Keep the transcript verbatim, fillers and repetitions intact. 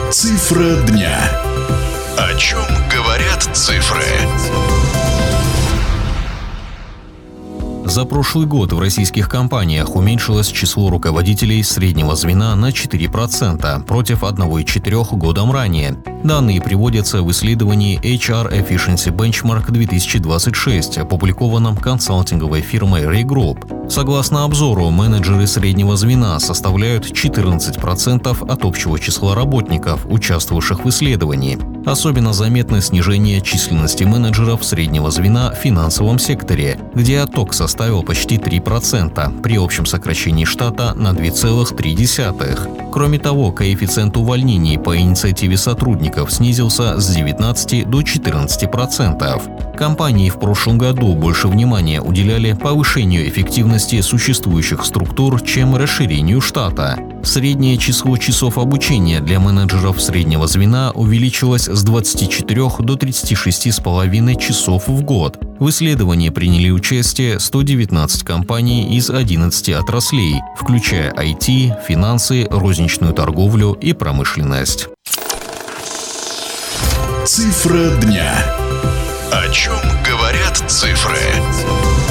Цифра дня. О чем говорят цифры? За прошлый год в российских компаниях уменьшилось число руководителей среднего звена на четыре процента против одна целая четыре десятых годом ранее. Данные приводятся в исследовании эйч ар Efficiency Benchmark две тысячи двадцать шесть, опубликованном консалтинговой фирмой Ray Group. Согласно обзору, менеджеры среднего звена составляют четырнадцать процентов от общего числа работников, участвовавших в исследовании. Особенно заметно снижение численности менеджеров среднего звена в финансовом секторе, где отток составил почти три процента при общем сокращении штата на две целых три десятых. Кроме того, коэффициент увольнений по инициативе сотрудников снизился с девятнадцати до четырнадцати процентов. Компании в прошлом году больше внимания уделяли повышению эффективности существующих структур, чем расширению штата. Среднее число часов обучения для менеджеров среднего звена увеличилось с двадцати четырёх до тридцати шести с половиной часов в год. В исследовании приняли участие сто девятнадцать компаний из одиннадцати отраслей, включая ай ти, финансы, розничную торговлю и промышленность. Цифра дня. О чем говорят цифры?